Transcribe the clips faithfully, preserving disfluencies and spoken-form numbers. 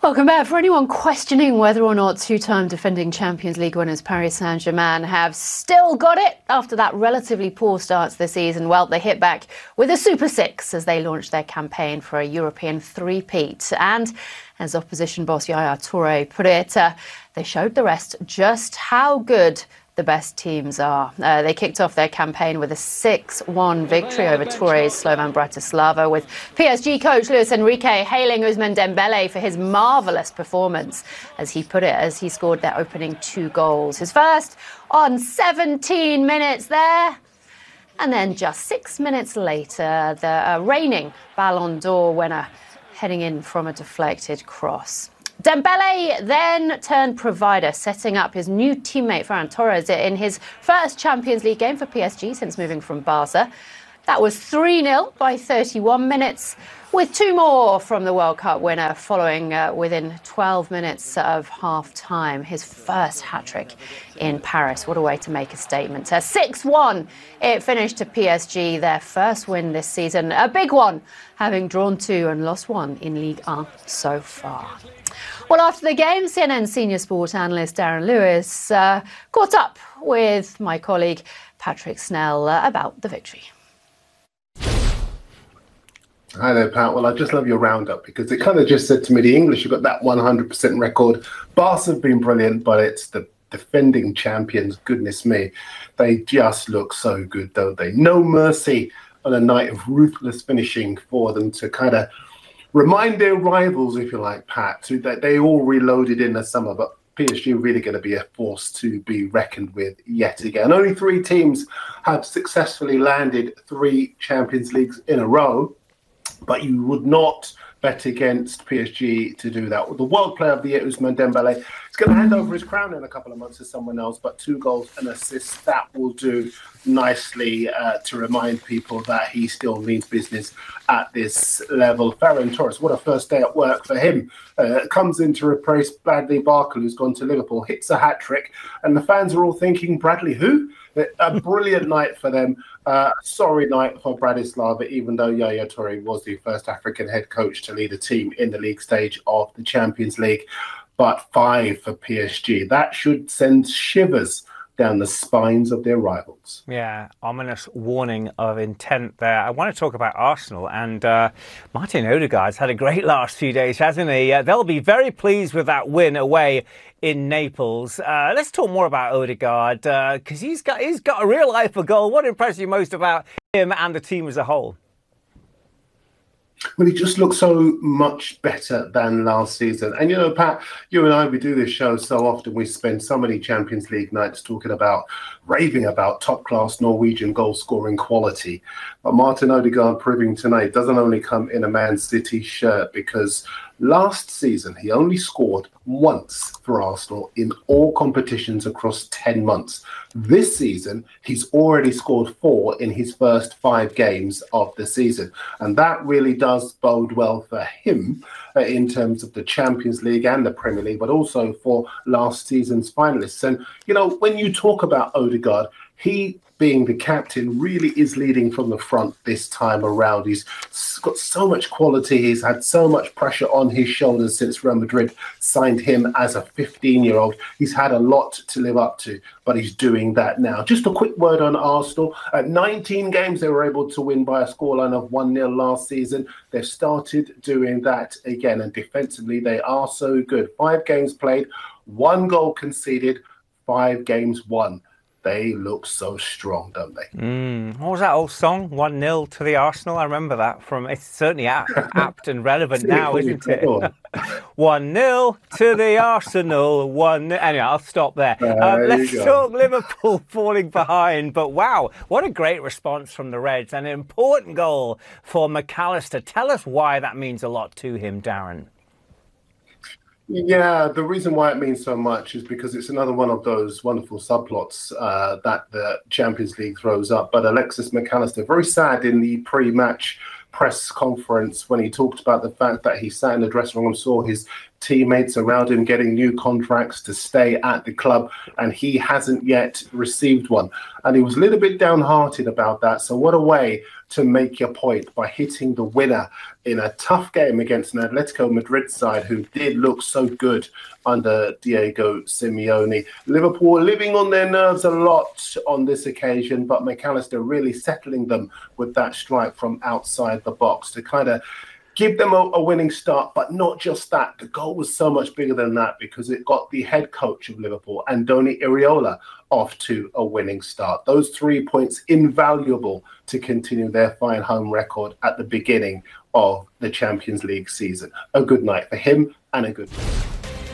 Welcome back. For anyone questioning whether or not two-time defending Champions League winners Paris Saint-Germain have still got it after that relatively poor start to the season, well, they hit back with a Super Six as they launched their campaign for a European three-peat. And as opposition boss Yaya Toure put it, uh, they showed the rest just how good the best teams are. Uh, they kicked off their campaign with a six one victory over Toure's Slovan Bratislava, with P S G coach Luis Enrique hailing Ousmane Dembele for his marvellous performance, as he put it, as he scored their opening two goals. His first on seventeen minutes there. And then just six minutes later, the uh, reigning Ballon d'Or winner heading in from a deflected cross. Dembele then turned provider, setting up his new teammate Ferran Torres in his first Champions League game for P S G since moving from Barca. That was three nil by thirty-one minutes, with two more from the World Cup winner following uh, within twelve minutes of half-time. His first hat-trick in Paris. What a way to make a statement. Uh, six one, it finished to P S G, their first win this season. A big one, having drawn two and lost one in Ligue one so far. Well, after the game, C N N senior sport analyst Darren Lewis uh, caught up with my colleague Patrick Snell uh, about the victory. Hi there, Pat. Well, I just love your roundup because it kind of just said to me, the English have got that one hundred percent record. Barca have been brilliant, but it's the defending champions. Goodness me. They just look so good, don't they? No mercy on a night of ruthless finishing for them to kind of remind their rivals, if you like, Pat, to that they all reloaded in the summer, but P S G are really going to be a force to be reckoned with yet again. Only three teams have successfully landed three Champions Leagues in a row, but you would not bet against P S G to do that. The World Player of the Year, Ousmane Dembele, is going to hand over his crown in a couple of months to someone else, but two goals and assists, that will do nicely uh, to remind people that he still means business at this level. Ferran Torres, what a first day at work for him. Uh, comes in to replace Bradley Barcola, who's gone to Liverpool, hits a hat-trick, and the fans are all thinking, Bradley who? A brilliant night for them. Uh, sorry night for Bratislava, even though Yaya Toure was the first African head coach to lead a team in the league stage of the Champions League. But five for P S G. That should send shivers down the spines of their rivals. Yeah, ominous warning of intent there. I want to talk about Arsenal, and uh, Martin Odegaard's had a great last few days, hasn't he? Uh, they'll be very pleased with that win away in Naples. Uh, let's talk more about Odegaard, because uh, he's got he's got a real eye for goal. What impressed you most about him and the team as a whole? Well, he just looks so much better than last season. And, you know, Pat, you and I, we do this show so often. We spend so many Champions League nights talking about, raving about top-class Norwegian goal-scoring quality. But Martin Odegaard proving tonight doesn't only come in a Man City shirt, because last season he only scored once for Arsenal in all competitions across ten months. This season, he's already scored four in his first five games of the season. And that really does bode well for him uh, in terms of the Champions League and the Premier League, but also for last season's finalists. And, you know, when you talk about Odegaard, he, being the captain, really is leading from the front this time around. He's got so much quality. He's had so much pressure on his shoulders since Real Madrid signed him as a fifteen-year-old. He's had a lot to live up to, but he's doing that now. Just a quick word on Arsenal. At nineteen games, they were able to win by a scoreline of one nil last season. They've started doing that again, and defensively, they are so good. Five games played, one goal conceded, five games won. They look so strong, don't they? Mm. What was that old song? one nil to the Arsenal. I remember that from. It's certainly apt and relevant now, isn't it? one nil to the Arsenal. One. Anyway, I'll stop there. there um, let's talk Liverpool falling behind. But wow, what a great response from the Reds. An important goal for McAllister. Tell us why that means a lot to him, Darren. Yeah, the reason why it means so much is because it's another one of those wonderful subplots uh, that the Champions League throws up. But Alexis McAllister, very sad in the pre-match press conference when he talked about the fact that he sat in the dressing room and saw his teammates around him getting new contracts to stay at the club, and he hasn't yet received one. And he was a little bit downhearted about that. So what a way to make your point by hitting the winner in a tough game against an Atletico Madrid side who did look so good under Diego Simeone. Liverpool living on their nerves a lot on this occasion, but McAllister really settling them with that strike from outside the box to kind of give them a, a winning start. But not just that, the goal was so much bigger than that because it got the head coach of Liverpool, Andoni Iraola, off to a winning start. Those three points invaluable to continue their fine home record at the beginning of the Champions League season. A good night for him and a good night.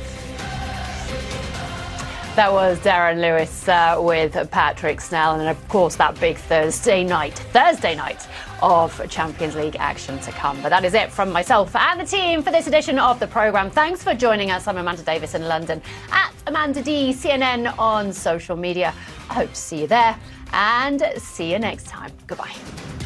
That was Darren Lewis uh, with Patrick Snell, and of course that big Thursday night, Thursday night of Champions League action to come. But that is it from myself and the team for this edition of the programme. Thanks for joining us. I'm Amanda Davis in London at Amanda D C N N on social media. I hope to see you there and see you next time. Goodbye.